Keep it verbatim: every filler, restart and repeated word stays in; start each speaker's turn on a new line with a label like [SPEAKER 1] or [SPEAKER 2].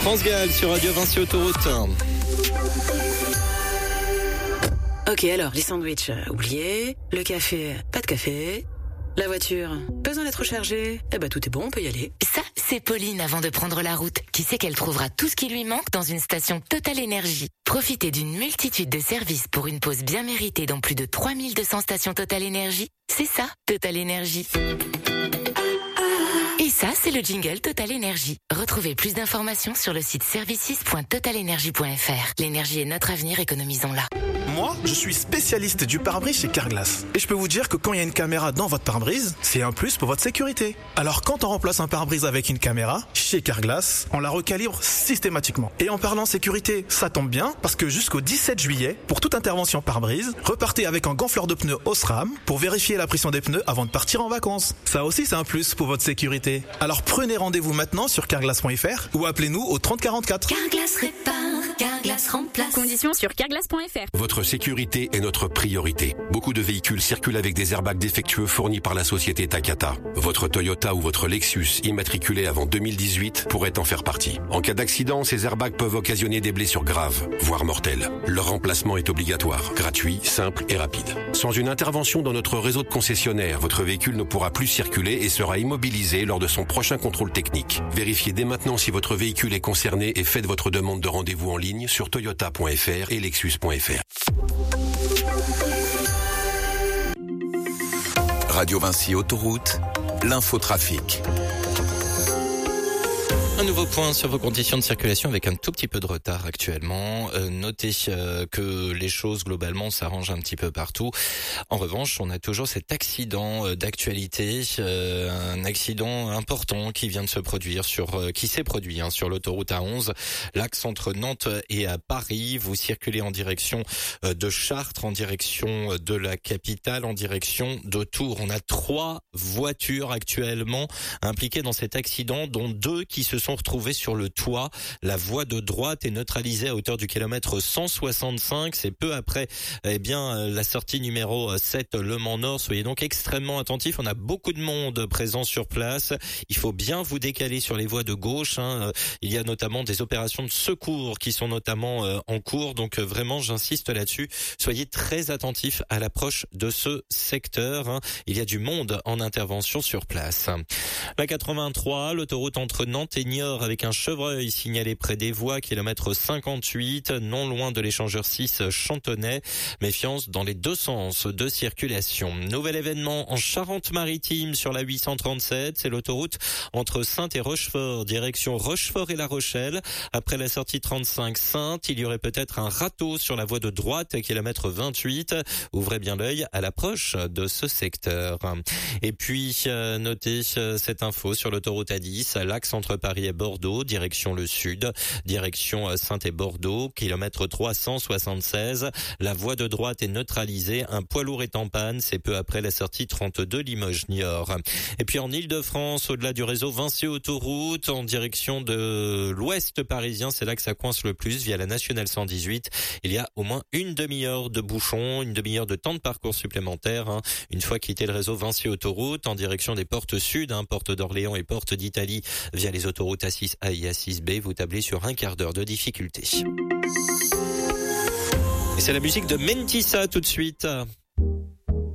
[SPEAKER 1] France Gall sur Radio Vinci Autoroute.
[SPEAKER 2] Ok, alors, les sandwichs, euh, oubliés. Le café, pas de café. La voiture, besoin d'être rechargée. Eh ben, tout est bon, on peut y aller.
[SPEAKER 3] Ça, c'est Pauline avant de prendre la route, qui sait qu'elle trouvera tout ce qui lui manque dans une station Total Énergie. Profitez d'une multitude de services pour une pause bien méritée dans plus de trois mille deux cents stations Total Énergie. C'est ça, Total Énergie. Et ça, c'est le jingle Total Énergie. Retrouvez plus d'informations sur le site services point total énergie point f r. L'énergie est notre avenir, économisons-la.
[SPEAKER 4] Moi, je suis spécialiste du pare-brise chez Carglass. Et je peux vous dire que quand il y a une caméra dans votre pare-brise, c'est un plus pour votre sécurité. Alors quand on remplace un pare-brise avec une caméra, chez Carglass, on la recalibre systématiquement. Et en parlant sécurité, ça tombe bien, parce que jusqu'au dix-sept juillet, pour toute intervention pare-brise, repartez avec un gonfleur de pneus Osram pour vérifier la pression des pneus avant de partir en vacances. Ça aussi, c'est un plus pour votre sécurité. Alors prenez rendez-vous maintenant sur carglass point f r ou appelez-nous au trente quarante-quatre.
[SPEAKER 3] Carglass répare, Carglass remplace.
[SPEAKER 5] Conditions sur carglass point f r.
[SPEAKER 6] Votre sécurité est notre priorité. Beaucoup de véhicules circulent avec des airbags défectueux fournis par la société Takata. Votre Toyota ou votre Lexus immatriculé avant deux mille dix-huit pourrait en faire partie. En cas d'accident, ces airbags peuvent occasionner des blessures graves, voire mortelles. Leur remplacement est obligatoire, gratuit, simple et rapide. Sans une intervention dans notre réseau de concessionnaires, votre véhicule ne pourra plus circuler et sera immobilisé lors de son prochain contrôle technique. Vérifiez dès maintenant si votre véhicule est concerné et faites votre demande de rendez-vous en ligne sur toyota point f r et lexus point f r.
[SPEAKER 7] Radio Vinci Autoroute, l'infotrafic.
[SPEAKER 1] Un nouveau point sur vos conditions de circulation avec un tout petit peu de retard actuellement. Euh, notez euh, que les choses globalement s'arrangent un petit peu partout. En revanche, on a toujours cet accident euh, d'actualité, euh, un accident important qui vient de se produire sur, euh, qui s'est produit hein, sur l'autoroute A onze, l'axe entre Nantes et à Paris. Vous circulez en direction euh, de Chartres, en direction de la capitale, en direction de Tours. On a trois voitures actuellement impliquées dans cet accident, dont deux qui se sont sont retrouvés sur le toit. La voie de droite est neutralisée à hauteur du kilomètre cent soixante-cinq. C'est peu après eh bien la sortie numéro sept Le Mans Nord. Soyez donc extrêmement attentifs. On a beaucoup de monde présent sur place. Il faut bien vous décaler sur les voies de gauche. Hein. Il y a notamment des opérations de secours qui sont notamment euh, en cours. Donc euh, vraiment, j'insiste là-dessus. Soyez très attentifs à l'approche de ce secteur. Hein. Il y a du monde en intervention sur place. La quatre-vingt-trois, l'autoroute entre Nantes et Niort avec un chevreuil signalé près des voies, kilomètre cinquante-huit, non loin de l'échangeur six Chantonnay. Méfiance dans les deux sens de circulation. Nouvel événement en Charente-Maritime sur la huit cent trente-sept, c'est l'autoroute entre Saintes et Rochefort, direction Rochefort et La Rochelle. Après la sortie trente-cinq Saintes, il y aurait peut-être un râteau sur la voie de droite, kilomètre vingt-huit. Ouvrez bien l'œil à l'approche de ce secteur. Et puis, euh, notez euh, cette info sur l'autoroute A dix, l'axe entre Paris et Bordeaux, direction le sud, direction Saintes et Bordeaux, kilomètre trois cent soixante-seize. La voie de droite est neutralisée, un poids lourd est en panne, c'est peu après la sortie trente-deux Limoges-Niort. Et puis en Ile-de-France, au-delà du réseau Vinci Autoroute, en direction de l'ouest parisien, c'est là que ça coince le plus, via la nationale cent dix-huit. Il y a au moins une demi-heure de bouchon, une demi-heure de temps de parcours supplémentaire, hein, une fois quitté le réseau Vinci Autoroute, en direction des portes sud, hein, porte d'Orléans et porte d'Italie, via les autoroutes A six A et A six B, vous tablez sur un quart d'heure de difficulté. Et c'est la musique de Mentissa tout de suite.